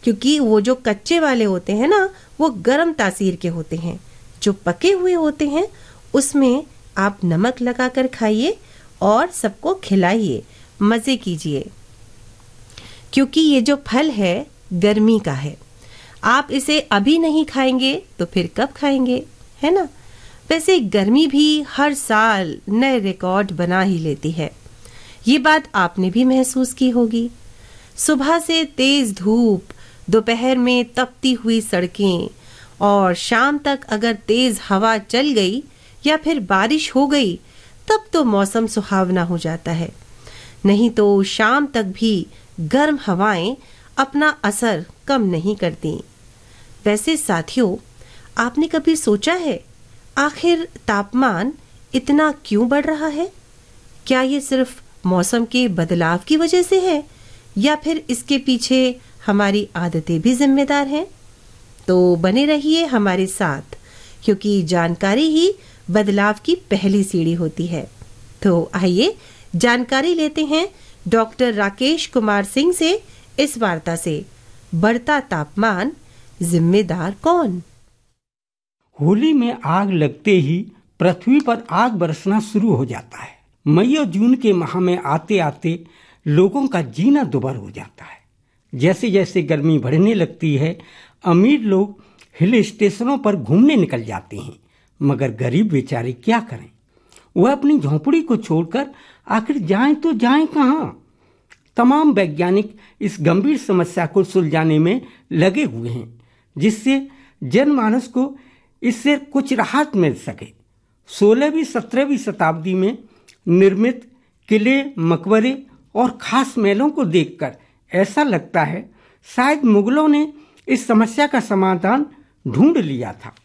क्योंकि वो जो कच्चे वाले होते हैं ना, वो गर्म तासीर के होते हैं। जो पके हुए होते हैं उसमें आप नमक लगाकर खाइए और सबको खिलाइए, मजे कीजिए। क्योंकि ये जो फल है गर्मी का है, आप इसे अभी नहीं खाएंगे तो फिर कब खाएंगे, है ना। वैसे गर्मी भी हर साल नए रिकॉर्ड बना ही लेती है। ये बात आपने भी महसूस की होगी। सुबह से तेज धूप, दोपहर में तपती हुई सड़कें और शाम तक अगर तेज हवा चल गई या फिर बारिश हो गई तब तो मौसम सुहावना हो जाता है। नहीं तो शाम तक भी गर्म हवाएं अपना असर कम नहीं करती। वैसे साथियों, आपने कभी सोचा है आखिर तापमान इतना क्यों बढ़ रहा है? क्या ये सिर्फ मौसम के बदलाव की वजह से है या फिर इसके पीछे हमारी आदतें भी जिम्मेदार हैं? तो बने रहिए हमारे साथ, क्योंकि जानकारी ही बदलाव की पहली सीढ़ी होती है। तो आइए जानकारी लेते हैं डॉक्टर राकेश कुमार सिंह से इस वार्ता से। बढ़ता तापमान, जिम्मेदार कौन? होली में आग लगते ही पृथ्वी पर आग बरसना शुरू हो जाता है। मई और जून के माह में आते आते लोगों का जीना दुभर हो जाता है। जैसे जैसे गर्मी बढ़ने लगती है, अमीर लोग हिल स्टेशनों पर घूमने निकल जाते हैं, मगर गरीब बेचारे क्या करें? वह अपनी झोंपड़ी को छोड़कर आखिर जाएं तो जाएं कहां? तमाम वैज्ञानिक इस गंभीर समस्या को सुलझाने में लगे हुए हैं, जिससे जनमानस को इससे कुछ राहत मिल सके। 16वीं 17वीं शताब्दी में निर्मित किले, मकबरे और खास महलों को देखकर ऐसा लगता है शायद मुगलों ने इस समस्या का समाधान ढूंढ लिया था।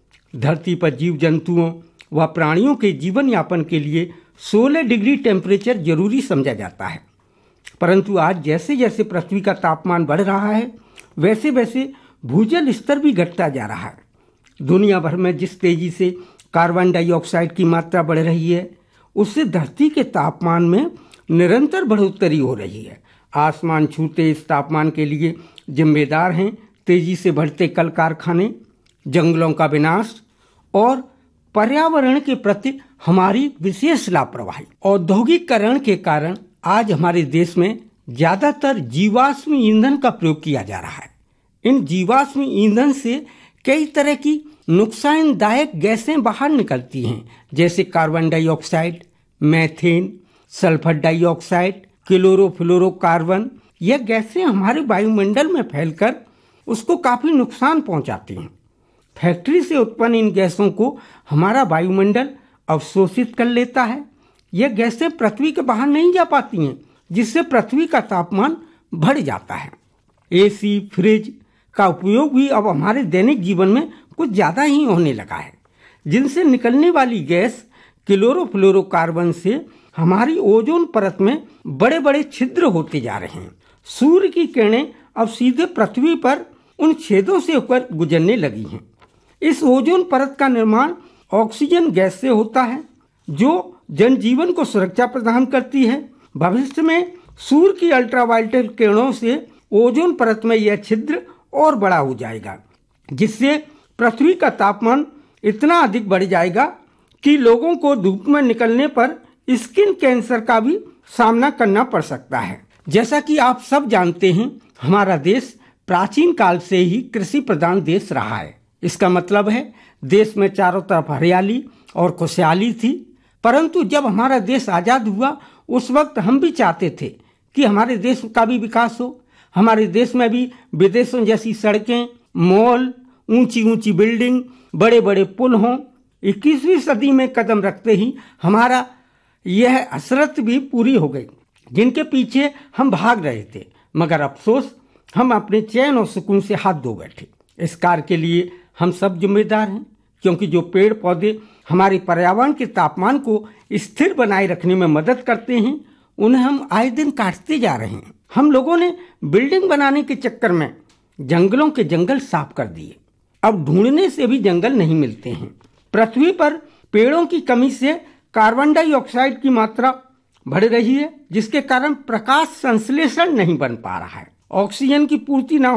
धरती पर जीव जंतुओं व प्राणियों के जीवन यापन के लिए 16 डिग्री टेम्परेचर जरूरी समझा जाता है। परंतु आज जैसे जैसे पृथ्वी का तापमान बढ़ रहा है, वैसे वैसे भूजल स्तर भी घटता जा रहा है। दुनिया भर में जिस तेजी से कार्बन डाइऑक्साइड की मात्रा बढ़ रही है, उससे धरती के तापमान में निरंतर बढ़ोतरी हो रही है। आसमान छूते इस तापमान के लिए जिम्मेदार हैं तेजी से बढ़ते कल कारखाने, जंगलों का विनाश और पर्यावरण के प्रति हमारी विशेष लापरवाही। औद्योगिकरण के कारण आज हमारे देश में ज्यादातर जीवाश्म ईंधन का प्रयोग किया जा रहा है। इन जीवाश्म ईंधन से कई तरह की नुकसानदायक गैसें बाहर निकलती हैं, जैसे carbon dioxide, methane, sulphur dioxide, chlorofluorocarbon. यह गैसें हमारे वायुमंडल में फैलकर उसको काफी नुकसान पहुंचाती हैं। फैक्ट्री से उत्पन्न इन गैसों को हमारा वायुमंडल अवशोषित कर लेता है। यह गैसें पृथ्वी के बाहर नहीं जा पाती हैं, जिससे पृथ्वी का तापमान बढ़ जाता है। एसी, फ्रिज का उपयोग भी अब हमारे दैनिक जीवन में कुछ ज्यादा ही होने लगा है, जिनसे निकलने वाली गैस क्लोरोफ्लोरोकार्बन से हमारी ओजोन परत में बड़े बड़े छिद्र होते जा रहे हैं। सूर्य की किरणें अब सीधे पृथ्वी पर उन छेदों से होकर गुजरने लगी हैं। इस ओजोन परत का निर्माण ऑक्सीजन गैस से होता है, जो जनजीवन को सुरक्षा प्रदान करती है। भविष्य में सूर्य की अल्ट्रावायलेट किरणों से ओजोन परत में यह छिद्र और बड़ा हो जाएगा, जिससे पृथ्वी का तापमान इतना अधिक बढ़ जाएगा कि लोगों को धूप में निकलने पर स्किन कैंसर का भी सामना करना पड़ सकता है। जैसा कि आप सब जानते हैं, हमारा देश प्राचीन काल से ही कृषि प्रधान देश रहा है। इसका मतलब है देश में चारों तरफ हरियाली और खुशहाली थी। परंतु जब हमारा देश आजाद हुआ, उस वक्त हम भी चाहते थे कि हमारे देश का भी विकास हो, हमारे देश में भी विदेशों जैसी सड़कें, मॉल, ऊंची ऊंची बिल्डिंग, बड़े बड़े पुल हों। 21वीं सदी में कदम रखते ही हमारा यह हसरत भी पूरी हो गई, जिनके पीछे हम भाग रहे थे। मगर अफसोस, हम अपने चैन और सुकून से हाथ धो बैठे। इस कार्य के लिए हम सब जिम्मेदार हैं, क्योंकि जो पेड़ पौधे हमारे पर्यावरण के तापमान को स्थिर बनाए रखने में मदद करते हैं, उन्हें हम आए दिन काटते जा रहे हैं। हम लोगों ने बिल्डिंग बनाने के चक्कर में जंगलों के जंगल साफ कर दिए। अब ढूंढने से भी जंगल नहीं मिलते हैं। पृथ्वी पर पेड़ों की कमी से कार्बन डाइऑक्साइड की मात्रा बढ़ रही है, जिसके कारण प्रकाश संश्लेषण नहीं बन पा रहा है। ऑक्सीजन की पूर्ति न